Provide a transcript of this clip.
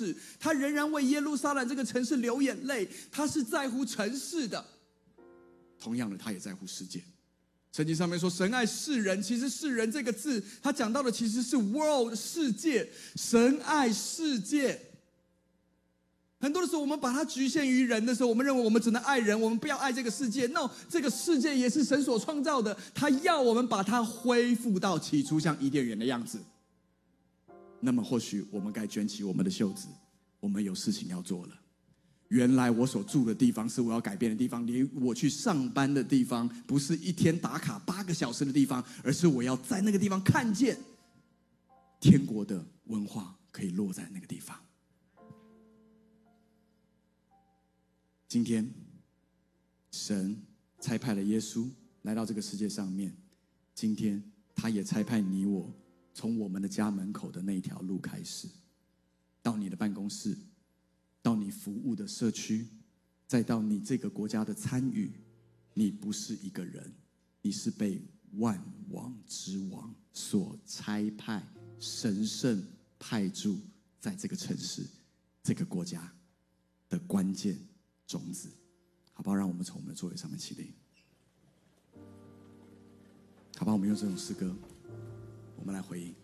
事，他仍然为耶路撒冷这个城市流眼泪，他是在乎城市的。同样的，他也在乎世界。圣经上面说神爱世人，其实世人这个字他讲到的其实是 world 世界，神爱世界。很多的时候我们把它局限于人的时候，我们认为我们只能爱人，我们不要爱这个世界。No， 这个世界也是神所创造的，他要我们把它恢复到起初像伊甸园的样子。那么或许我们该卷起我们的袖子，我们有事情要做了。原来我所住的地方是我要改变的地方，连我去上班的地方不是一天打卡8个小时的地方，而是我要在那个地方看见天国的文化可以落在那个地方。今天神差派了耶稣来到这个世界上面，今天他也差派你我从我们的家门口的那一条路开始，到你的办公室，到你服务的社区，再到你这个国家的参与。你不是一个人，你是被万王之王所差派，神圣派驻在这个城市这个国家的关键种子。好不好？让我们从我们的座位上面起立。好吧，我们用这种诗歌我们来回应。